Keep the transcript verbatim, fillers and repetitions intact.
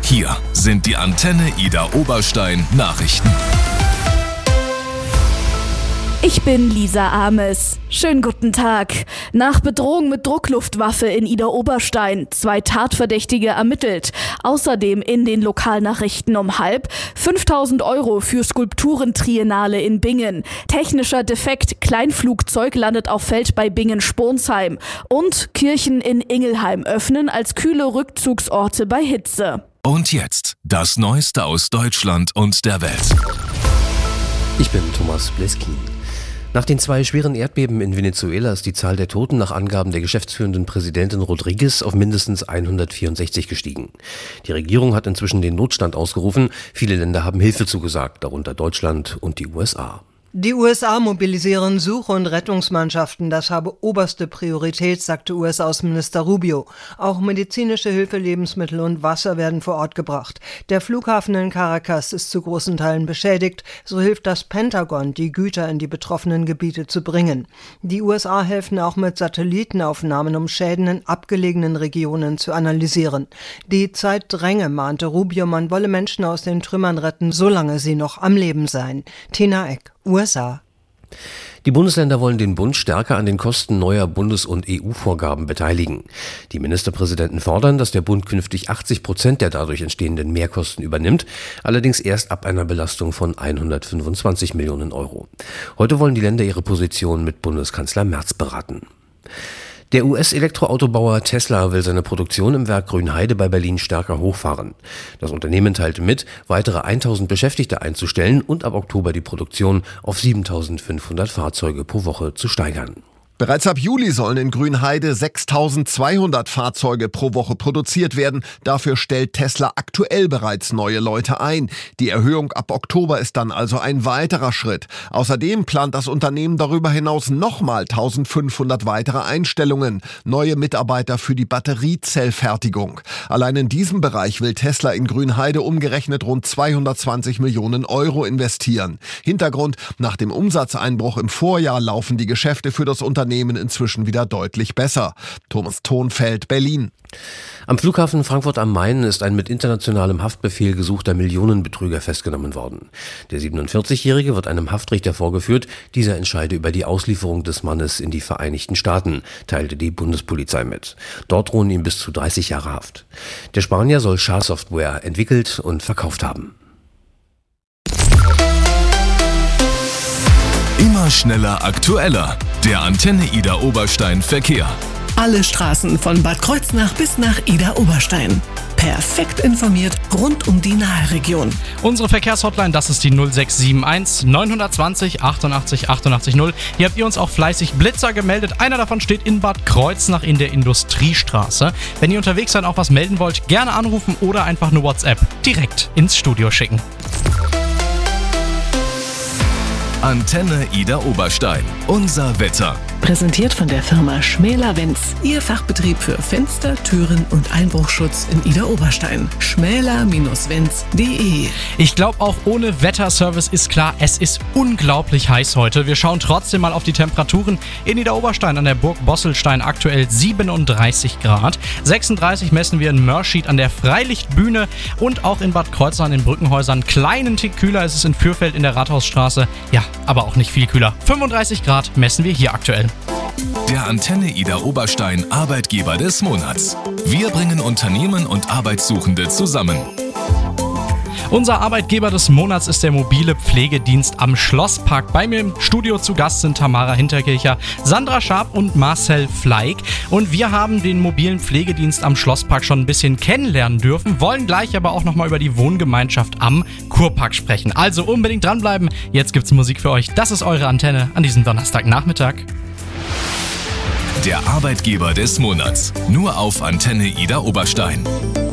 Hier sind die Antenne Ida Oberstein Nachrichten. Ich bin Lisa Ames. Schönen guten Tag. Nach Bedrohung mit Druckluftwaffe in Ida Oberstein, zwei Tatverdächtige ermittelt. Außerdem in den Lokalnachrichten um halb fünftausend Euro für Skulpturentriennale in Bingen. Technischer Defekt, Kleinflugzeug landet auf Feld bei Bingen-Sponsheim. Und Kirchen in Ingelheim öffnen als kühle Rückzugsorte bei Hitze. Und jetzt das Neueste aus Deutschland und der Welt. Ich bin Thomas Bleskin. Nach den zwei schweren Erdbeben in Venezuela ist die Zahl der Toten nach Angaben der geschäftsführenden Präsidentin Rodriguez auf mindestens hundertvierundsechzig gestiegen. Die Regierung hat inzwischen den Notstand ausgerufen. Viele Länder haben Hilfe zugesagt, darunter Deutschland und die U S A. Die U S A mobilisieren Such- und Rettungsmannschaften. Das habe oberste Priorität, sagte U S-Außenminister Rubio. Auch medizinische Hilfe, Lebensmittel und Wasser werden vor Ort gebracht. Der Flughafen in Caracas ist zu großen Teilen beschädigt. So hilft das Pentagon, die Güter in die betroffenen Gebiete zu bringen. Die U S A helfen auch mit Satellitenaufnahmen, um Schäden in abgelegenen Regionen zu analysieren. Die Zeit dränge, mahnte Rubio, man wolle Menschen aus den Trümmern retten, solange sie noch am Leben seien. Tina Eck, U S A. Die Bundesländer wollen den Bund stärker an den Kosten neuer Bundes- und E U-Vorgaben beteiligen. Die Ministerpräsidenten fordern, dass der Bund künftig achtzig Prozent der dadurch entstehenden Mehrkosten übernimmt, allerdings erst ab einer Belastung von hundertfünfundzwanzig Millionen Euro. Heute wollen die Länder ihre Position mit Bundeskanzler Merz beraten. Der U S-Elektroautobauer Tesla will seine Produktion im Werk Grünheide bei Berlin stärker hochfahren. Das Unternehmen teilte mit, weitere tausend Beschäftigte einzustellen und ab Oktober die Produktion auf siebentausendfünfhundert Fahrzeuge pro Woche zu steigern. Bereits ab Juli sollen in Grünheide sechstausendzweihundert Fahrzeuge pro Woche produziert werden. Dafür stellt Tesla aktuell bereits neue Leute ein. Die Erhöhung ab Oktober ist dann also ein weiterer Schritt. Außerdem plant das Unternehmen darüber hinaus nochmal eintausendfünfhundert weitere Einstellungen. Neue Mitarbeiter für die Batteriezellfertigung. Allein in diesem Bereich will Tesla in Grünheide umgerechnet rund zweihundertzwanzig Millionen Euro investieren. Hintergrund: Nach dem Umsatzeinbruch im Vorjahr laufen die Geschäfte für das Unternehmen inzwischen wieder deutlich besser. Thomas Thonfeld, Berlin. Am Flughafen Frankfurt am Main ist ein mit internationalem Haftbefehl gesuchter Millionenbetrüger festgenommen worden. Der siebenundvierzigjährige wird einem Haftrichter vorgeführt. Dieser entscheide über die Auslieferung des Mannes in die Vereinigten Staaten, teilte die Bundespolizei mit. Dort drohen ihm bis zu dreißig Jahre Haft. Der Spanier soll Schadsoftware entwickelt und verkauft haben. Immer schneller, aktueller. Der Antenne Ida Oberstein Verkehr. Alle Straßen von Bad Kreuznach bis nach Ida Oberstein. Perfekt informiert rund um die Nahe-Region. Unsere Verkehrshotline, das ist die null sechs sieben eins neun zwei null achtundachtzig achtundachtzig null. Hier habt ihr uns auch fleißig Blitzer gemeldet. Einer davon steht in Bad Kreuznach in der Industriestraße. Wenn ihr unterwegs seid, auch was melden wollt, gerne anrufen oder einfach eine WhatsApp direkt ins Studio schicken. Antenne Ida Oberstein. Unser Wetter. Präsentiert von der Firma Schmäler-Wenz. Ihr Fachbetrieb für Fenster, Türen und Einbruchschutz in Ida Oberstein. schmäler Bindestrich wenz punkt de. Ich glaube, auch ohne Wetterservice ist klar, es ist unglaublich heiß heute. Wir schauen trotzdem mal auf die Temperaturen. In Ida Oberstein an der Burg Bosselstein aktuell siebenunddreißig Grad. sechsunddreißig messen wir in Mörschied an der Freilichtbühne und auch in Bad Kreuznach an den Brückenhäusern. Kleinen Tick kühler ist es in Fürfeld in der Rathausstraße. Ja, aber auch nicht viel kühler. fünfunddreißig Grad messen wir hier aktuell. Der Antenne Ida Oberstein Arbeitgeber des Monats. Wir bringen Unternehmen und Arbeitssuchende zusammen. Unser Arbeitgeber des Monats ist der mobile Pflegedienst am Schlosspark. Bei mir im Studio zu Gast sind Tamara Hinterkircher, Sandra Scharp und Marcel Fleig. Und wir haben den mobilen Pflegedienst am Schlosspark schon ein bisschen kennenlernen dürfen, wollen gleich aber auch nochmal über die Wohngemeinschaft am Kurpark sprechen. Also unbedingt dranbleiben, jetzt gibt's Musik für euch. Das ist eure Antenne an diesem Donnerstagnachmittag. Der Arbeitgeber des Monats. Nur auf Antenne Ida Oberstein.